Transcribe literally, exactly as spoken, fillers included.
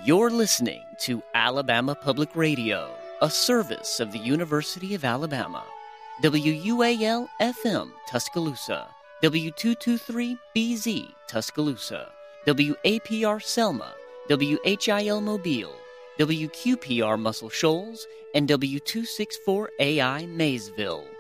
You're listening to Alabama Public Radio, a service of the University of Alabama. W U A L F M Tuscaloosa, W two twenty-three B Z Tuscaloosa, W A P R Selma, W H I L Mobile, W Q P R Muscle Shoals, and W two sixty-four A I Maysville.